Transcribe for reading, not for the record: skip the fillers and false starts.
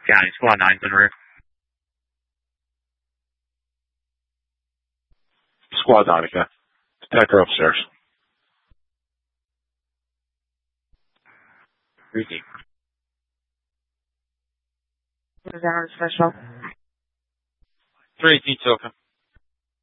County, Squad 9's in rear. Squad 9 again. Detector upstairs. Receive. Down special. 318 token.